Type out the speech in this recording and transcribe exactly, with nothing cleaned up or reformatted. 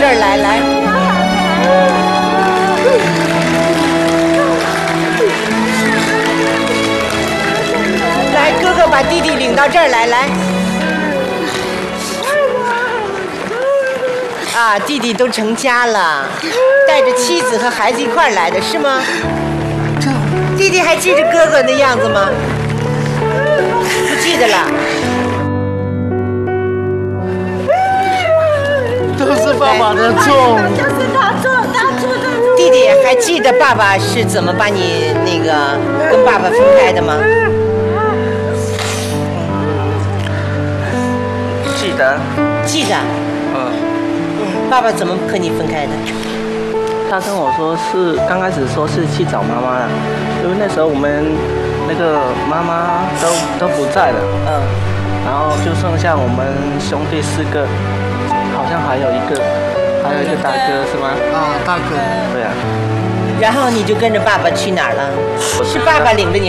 儿来，来。来，哥哥把弟弟领到这儿来，来。啊，弟弟都成家了，带着妻子和孩子一块儿来的是吗？弟弟还记着哥哥的样子吗？不记得了。 都是爸爸的错。 就是他做，他做的。 弟弟还记得爸爸是怎么把你那个跟爸爸分开的吗？ 记得。 记得。 嗯。 爸爸怎么和你分开的？ 他跟我说是刚开始说是去找妈妈了，因为那时候我们那个妈妈都都不在了， 嗯， 然后就剩下我们兄弟四个，好像还有一个，还有一个大哥是吗？ 啊，大哥。 对啊。 然后你就跟着爸爸去哪儿了？是爸爸领着你。